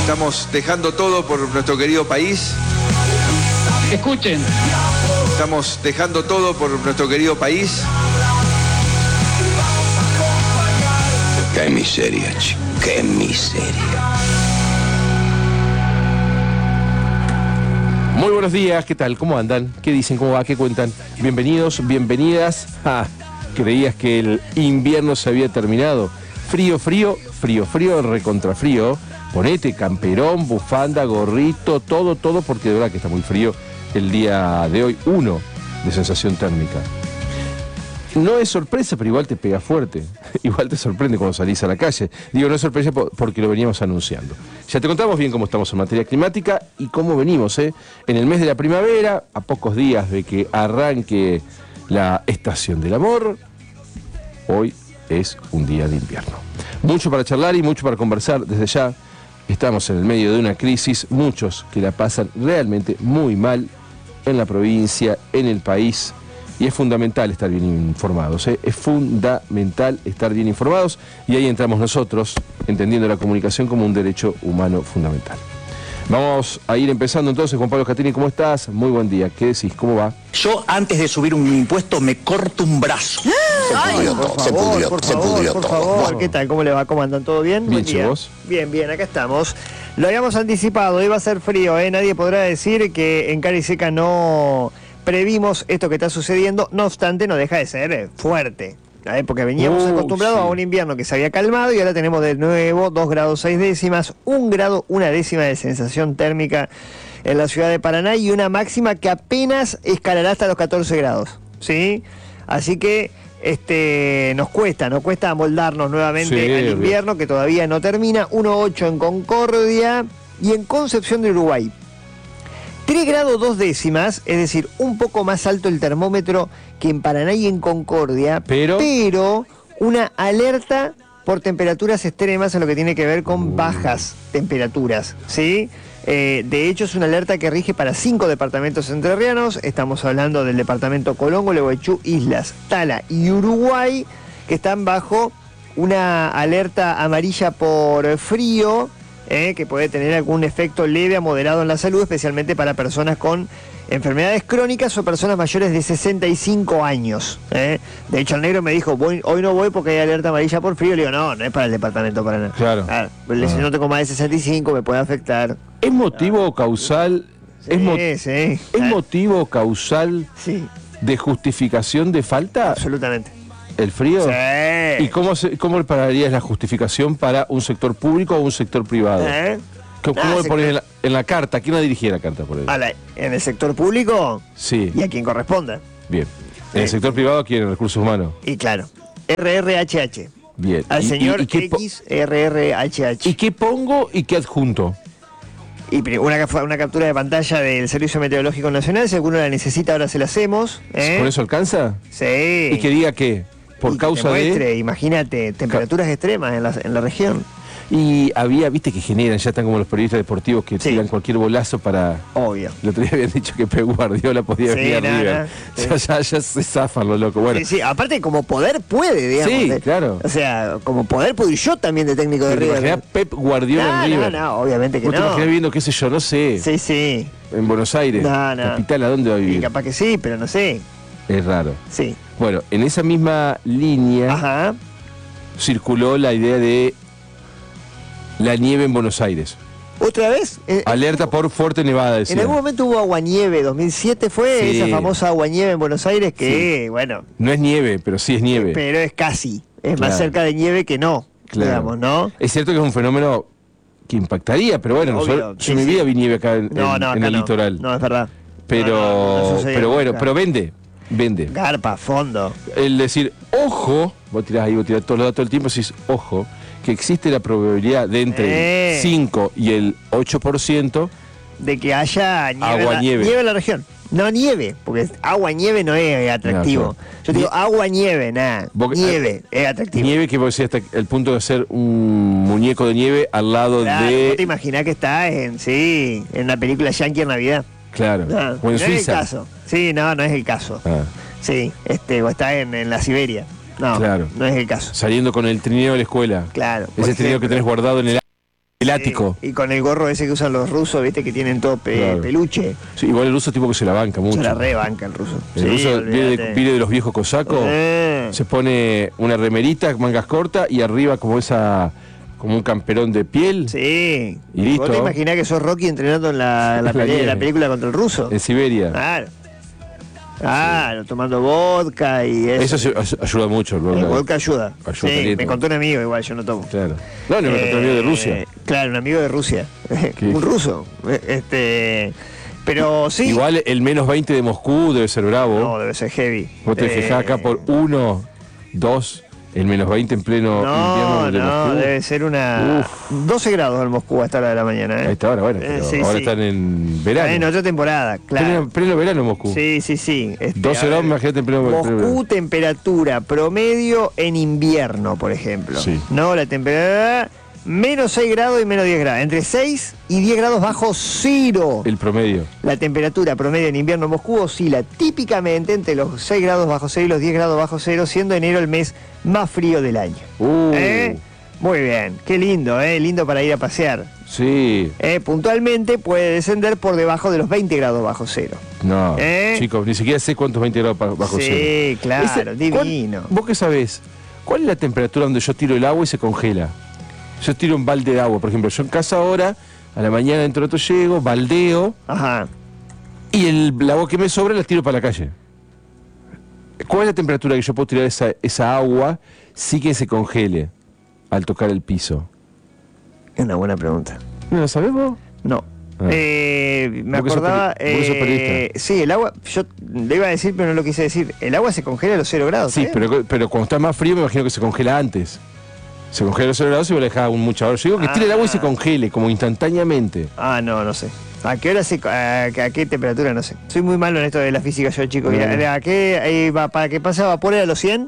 Estamos dejando todo por nuestro querido país. Escuchen. Estamos dejando todo por nuestro querido país. Qué miseria, chico. Qué miseria. Muy buenos días, ¿qué tal? ¿Cómo andan? ¿Qué dicen? ¿Cómo va? ¿Qué cuentan? Bienvenidos, bienvenidas. ¿Creías que el invierno se había terminado? Frío, recontrafrío. Ponete camperón, bufanda, gorrito, todo, porque de verdad que está muy frío el día de hoy. 1 de sensación térmica. No es sorpresa, pero igual te pega fuerte. Igual te sorprende cuando salís a la calle. Digo, no es sorpresa porque lo veníamos anunciando. Ya te contamos bien cómo estamos en materia climática y cómo venimos, en el mes de la primavera, a pocos días de que arranque la estación del amor. Hoy es un día de invierno. Mucho para charlar y mucho para conversar desde ya. Estamos en el medio de una crisis, muchos que la pasan realmente muy mal en la provincia, en el país. Y es fundamental estar bien informados, es fundamental estar bien informados. Y ahí entramos nosotros, entendiendo la comunicación como un derecho humano fundamental. Vamos a ir empezando entonces. Juan Pablo Catini, ¿cómo estás? Muy buen día. ¿Qué decís? ¿Cómo va? Yo antes de subir un impuesto me corto un brazo. Se pudrió todo. Bueno. ¿Qué tal? ¿Cómo le va? ¿Cómo andan? ¿Todo bien? Bien, chicos. Bien, acá estamos. Lo habíamos anticipado, iba a ser frío, Nadie podrá decir que en Cara y Seca no previmos esto que está sucediendo. No obstante, no deja de ser fuerte. Porque veníamos acostumbrados a un invierno que se había calmado y ahora tenemos de nuevo 2 grados 6 décimas, 1 grado 1 décima de sensación térmica en la ciudad de Paraná y una máxima que apenas escalará hasta los 14 grados, ¿sí? Así que nos cuesta amoldarnos nuevamente al invierno que todavía no termina. 1,8 en Concordia y en Concepción de Uruguay 3 grados 2 décimas, es decir, un poco más alto el termómetro que en Paraná y en Concordia, pero una alerta por temperaturas extremas en lo que tiene que ver con bajas temperaturas, ¿sí? De hecho, es una alerta que rige para 5 departamentos entrerrianos. Estamos hablando del departamento Colongo, Leguaychú, Islas, Tala y Uruguay, que están bajo una alerta amarilla por frío, que puede tener algún efecto leve a moderado en la salud, especialmente para personas con enfermedades crónicas o personas mayores de 65 años. De hecho, el negro me dijo, hoy no voy porque hay alerta amarilla por frío. Le digo, no es para el departamento Paraná. Claro. Si no tengo más de 65 me puede afectar. ¿Es motivo causal? Sí. ¿Es motivo causal de justificación de falta? Absolutamente. ¿El frío? Sí. ¿Y cómo pararías la justificación para un sector público o un sector privado? ¿Cómo le pones en la carta? ¿A quién la dirigía la carta por ahí? ¿En el sector público? Sí. Y a quien corresponda. Bien. ¿En el sector privado a quién? ¿Recursos humanos? Y claro, RRHH. Bien. Al señor XRRHH. ¿Y qué pongo y qué adjunto? Y una captura de pantalla del Servicio Meteorológico Nacional, si alguno la necesita ahora se la hacemos. ¿Con eso alcanza? Sí. ¿Y que diga qué? Por causa de... Imagínate, temperaturas extremas en la región. Y viste que generan, ya están como los periodistas deportivos que tiran cualquier bolazo para... Obvio. El otro día habían dicho que Pep Guardiola podía venir a River. Ya se zafan los locos. Bueno. Sí, aparte como poder puede, digamos. Sí, claro. O sea, como poder puedo ir yo también de técnico de River. ¿Te Pep Guardiola en River? No, obviamente que no. ¿Vos te imaginás viendo, qué sé yo, no sé? Sí. En Buenos Aires, capital, ¿a dónde va a vivir? Y capaz que sí, pero no sé. Es raro. Sí. Bueno, en esa misma línea circuló la idea de la nieve en Buenos Aires. ¿Otra vez? Alerta por fuerte nevada, decía. En algún momento hubo aguanieve, 2007 fue esa famosa aguanieve en Buenos Aires que, bueno... No es nieve, pero sí es nieve. Pero es casi, más cerca de nieve que no, digamos, ¿no? Es cierto que es un fenómeno que impactaría, pero bueno, yo en mi vida vi nieve acá en el litoral. No, es verdad. Pero bueno, pero vende. Garpa, fondo. El decir, ojo, vos tirás todos los datos del tiempo y decís, ojo, que existe la probabilidad de entre el 5 y el 8% de que haya nieve en la región. No nieve, porque agua-nieve no es atractivo. No, claro. Yo digo agua-nieve, nieve es atractivo. Nieve que vos decís hasta el punto de hacer un muñeco de nieve al lado de... ¿Vos te imaginás que está en una película yankee en Navidad? Claro. No, o en Suiza. Es el caso. Sí, no es el caso. Sí, o está en la Siberia. No, claro. No es el caso. Saliendo con el trineo de la escuela. Claro. Ese trineo que tenés guardado en el El ático. Y con el gorro ese que usan los rusos, viste, que tienen todo Claro. peluche. Sí, igual el ruso tipo que se la banca mucho. Se la rebanca el ruso. El Sí, ruso olvídate. viene de los viejos cosacos, se pone una remerita, mangas cortas y arriba como un camperón de piel Sí. Y listo. ¿Vos te imaginás que sos Rocky entrenando en la nieve. película contra el ruso? en Siberia. Claro. Claro, tomando vodka y eso. Ayuda mucho. El ¿verdad? vodka ayuda. Ayuda Sí, caliente. me contó un amigo, igual yo no tomo. Claro. No, me contó un amigo de Rusia. Claro, un amigo de Rusia. ¿Qué? Un ruso. Pero sí. Igual el menos 20 de Moscú debe ser bravo. No, debe ser heavy. Vos te fijás acá por 1, 2, el menos 20 en pleno invierno de Moscú. debe ser una... 12 grados en Moscú a esta hora de la mañana. A esta hora, bueno, pero Sí, ahora sí. están en verano. En otra temporada, claro. Pleno verano en Moscú. Sí. 12 grados, imagínate en pleno Moscú, verano. temperatura promedio en invierno, por ejemplo. Sí. No, la temperatura menos 6 grados y menos 10 grados. Entre 6 y 10 grados bajo cero. El promedio. La temperatura promedio en invierno en Moscú oscila típicamente entre los 6 grados bajo cero y los 10 grados bajo cero, siendo enero el mes más frío del año. Muy bien, qué lindo, lindo para ir a pasear. Sí. Puntualmente puede descender por debajo de los 20 grados bajo cero. No, chicos, ni siquiera sé cuántos 20 grados bajo cero. Sí, claro, divino. ¿Vos qué sabés? ¿Cuál es la temperatura donde yo tiro el agua y se congela? Yo tiro un balde de agua, por ejemplo. Yo en casa ahora, a la mañana dentro de otro llego, baldeo, Ajá. y el agua que me sobra la tiro para la calle. ¿Cuál es la temperatura que yo puedo tirar esa agua sin que se congele al tocar el piso? Es una buena pregunta. ¿No lo sabés vos? No. Ah. Me Vos que sos acordaba. vos que sos periodista. Sí, el agua. Yo le iba a decir, pero no lo quise decir. El agua se congela a los 0 grados. Sí, pero cuando está más frío me imagino que se congela antes. Se congela a los 0 grados y vos le dejás mucha hora. Yo digo que tire el agua y se congele, como instantáneamente. Ah, no sé. ¿A qué hora a qué temperatura? No sé. Soy muy malo en esto de la física yo, chicos. ¿A qué para que pase a vapor a los 100?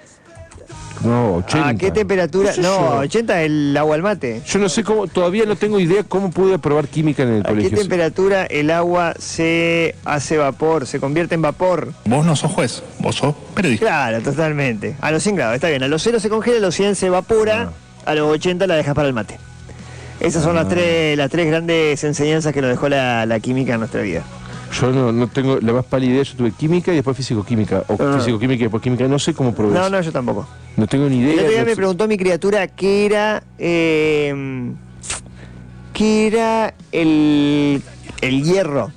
No, 80. ¿A qué temperatura? No sé No, yo. 80 es el agua al mate. Yo no sé cómo, todavía no tengo idea cómo pude probar química en el ¿A qué colegio. temperatura el agua se hace vapor, se convierte en vapor? Vos no sos juez, vos sos periodista. Claro, totalmente. A los 100 grados, está bien. A los 0 se congela, a los 100 se evapora, a los 80 la dejas para el mate. Esas son las tres grandes enseñanzas que nos dejó la química en nuestra vida. Yo no tengo la más pálida idea. Yo tuve química y después físico-química. O físico-química y después química. No sé cómo probé eso. No, yo tampoco. No tengo ni idea. El otro día no me sé. preguntó mi criatura qué era el hierro.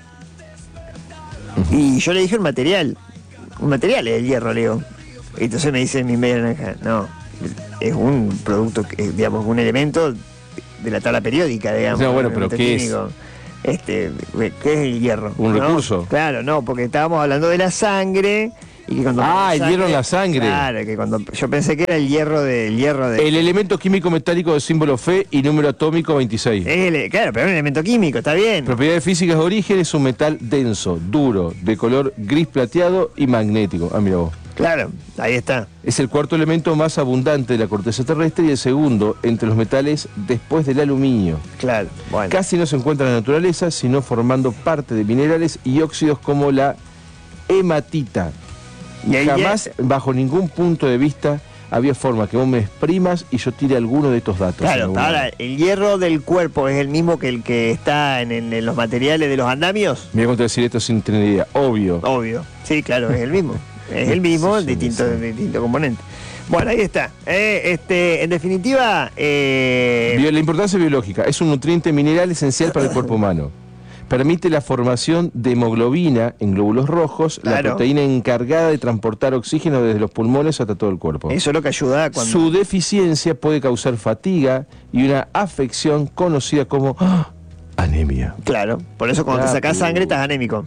Y yo le dije un material. Un material es el hierro, le digo. Y entonces me dice mi media naranja, no, es un producto, digamos, un elemento de la tabla periódica, digamos. No, bueno, un pero elemento ¿qué es? químico. ¿Qué es el hierro? ¿Un ¿no? recurso? Claro, no, porque estábamos hablando de la sangre y que cuando el hierro en la sangre. Claro, que cuando yo pensé que era el hierro de El elemento químico metálico de símbolo Fe y número atómico 26. Claro, pero es un elemento químico, está bien. Propiedades físicas de origen: es un metal denso, duro, de color gris plateado y magnético. Ah, mira vos. Claro, ahí está. Es el cuarto elemento más abundante de la corteza terrestre y el segundo entre los metales después del aluminio. Claro, bueno. Casi no se encuentra en la naturaleza, sino formando parte de minerales y óxidos como la hematita. Y ahí Jamás, bajo ningún punto de vista, había forma que vos me exprimas y yo tire alguno de estos datos. Claro, ahora, ¿el hierro del cuerpo es el mismo que el que está en los materiales de los andamios? Mira cómo te voy a decir esto sin tener idea. Obvio. Obvio. Sí, claro, es el mismo. Es el mismo, Sí, distinto componente. Bueno, ahí está. En definitiva... La importancia biológica. Es un nutriente mineral esencial para el cuerpo humano. Permite la formación de hemoglobina en glóbulos rojos, la Claro. proteína encargada de transportar oxígeno desde los pulmones hasta todo el cuerpo. Eso es lo que ayuda cuando... Su deficiencia puede causar fatiga y una afección conocida como anemia. Claro, por eso cuando te sacás sangre estás anémico.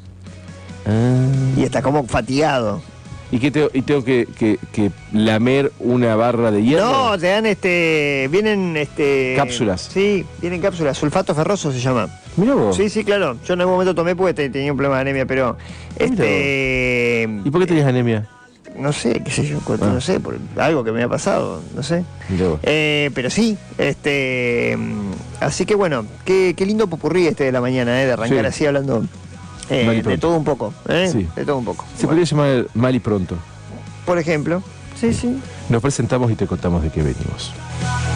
Y estás como fatigado. ¿Y qué tengo que lamer una barra de hierro? No, te dan vienen Cápsulas. Sí, vienen cápsulas, sulfato ferroso se llama. Mirá vos. Sí, claro. Yo en algún momento tomé porque tenía un problema de anemia, pero ¿Y por qué tenías anemia? no sé, qué sé yo, no sé, por algo que me ha pasado, no sé. Mirá vos. Pero sí, así que bueno, qué lindo popurrí de la mañana, de arrancar Sí. así hablando Mal y de pronto. todo un poco, Sí. de todo un poco. Se Bueno, podría llamar mal y pronto. por ejemplo, sí. Nos presentamos y te contamos de qué venimos.